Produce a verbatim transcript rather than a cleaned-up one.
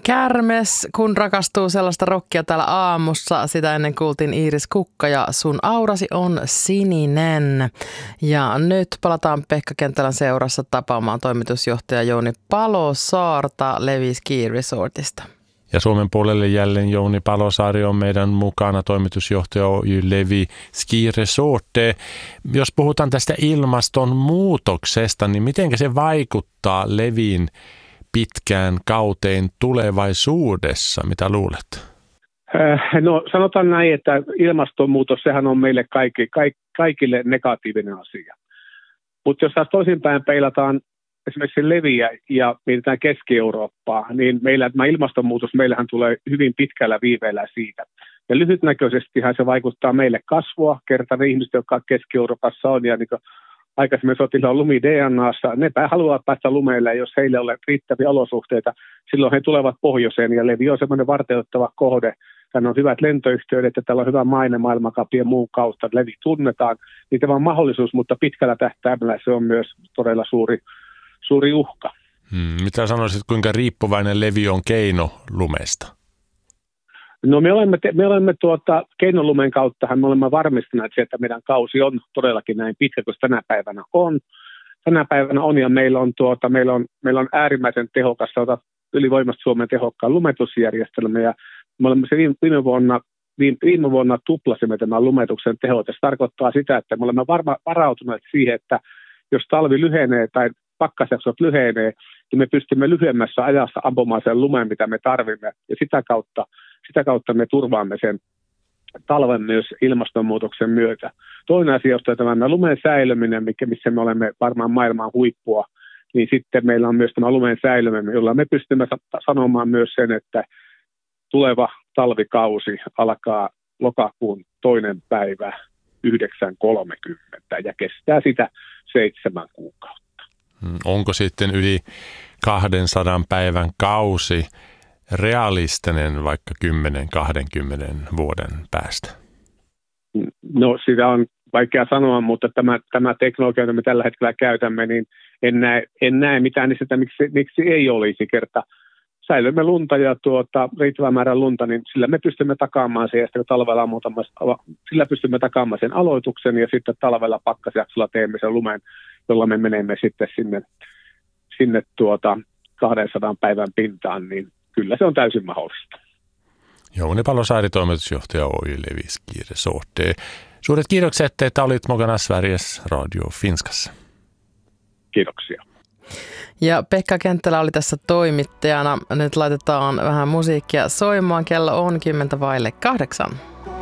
Kärmes, kun rakastuu sellaista rockia täällä aamussa. Sitä ennen kuultiin Iiris Kukka ja Sun aurasi on sininen. Ja nyt palataan Pekka Kenttälän seurassa tapaamaan toimitusjohtaja Jouni Palosaarta Levi Ski Resortista. Ja Suomen puolelle jälleen Jouni Palosaari on meidän mukana, toimitusjohtaja Oy Levi Ski Resort. Jos puhutaan tästä ilmastonmuutoksesta, niin miten se vaikuttaa Levin pitkään kauteen tulevaisuudessa? Mitä luulet? No sanotaan näin, että ilmastonmuutos, sehän on meille kaikki, kaikki, kaikille negatiivinen asia. Mutta jos taas toisinpäin peilataan esimerkiksi Leviä ja mietitään Keski-Eurooppaa, niin meillä tämä ilmastonmuutos, meillähän tulee hyvin pitkällä viiveellä siitä. Ja lyhytnäköisestihän se vaikuttaa meille kasvua, kertaan ihmiset, jotka Keski-Euroopassa on, ja niin kuin aikaisemmin sotilla on lumi D N A:ssa, ne haluavat päästä lumeille, jos heillä ei ole riittäviä olosuhteita, silloin he tulevat pohjoiseen, ja Levi on semmoinen varteuttava kohde. Tänne on hyvät lentoyhteydet, ja täällä on hyvä maine maailmankapin ja muun kautta, Levi tunnetaan, niin tämä on mahdollisuus, mutta pitkällä tähtäimellä se on myös todella suuri, suuri uhka. Hmm, mitä sanoisit, kuinka riippuvainen Levi on keinolumesta? No me olemme, me olemme tuota, keinolumen kauttahan me olemme varmistaneet se, että meidän kausi on todellakin näin pitkä, kuin tänä päivänä on. Tänä päivänä on ja meillä on, tuota, meillä on, meillä on äärimmäisen tehokas, ylivoimasti Suomen tehokkaan lumetusjärjestelmä ja me olemme se viime, viime vuonna Viime, viime vuonna tuplasimme tämän lumetuksen tehot. Se tarkoittaa sitä, että me olemme varma, varautuneet siihen, että jos talvi lyhenee tai pakkasjaksot lyhenee, niin me pystymme lyhyemmässä ajassa ampumaan sen lumen, mitä me tarvimme. Ja sitä kautta, sitä kautta me turvaamme sen talven myös ilmastonmuutoksen myötä. Toinen asia on tämä lumen säilyminen, missä me olemme varmaan maailman huippua, niin sitten meillä on myös tämä lumen säilyminen, jolla me pystymme sanomaan myös sen, että tuleva talvikausi alkaa lokakuun toinen päivä yhdeksän kolmekymmentä ja kestää sitä seitsemän kuukautta. Onko sitten yli kahdensadan päivän kausi realistinen vaikka kymmenen kaksikymmentä vuoden päästä? No sitä on vaikea sanoa, mutta tämä, tämä teknologia, jota me tällä hetkellä käytämme, niin en näe, en näe mitään niistä, miksi, miksi ei olisi kerta. Säilymme lunta ja tuota, riittävä määrä lunta, niin sillä me pystymme takaamaan sen, ja sitten talvella on muutama, sillä pystymme takaamaan sen aloituksen, ja sitten talvella pakkasjaksolla teemme sen lumen, jolla me menemme sitten sinne, sinne tuota kahdensadan päivän pintaan, niin kyllä se on täysin mahdollista. Jouni Palosaari, toimitusjohtaja Oy Levi Ski Resort. Suuret kiitokset, että olit mukana Sveriges Radio Finskassa. Kiitoksia. Ja Pekka Kenttälä oli tässä toimittajana. Nyt laitetaan vähän musiikkia soimaan. Kello on kymmentä vaille kahdeksan.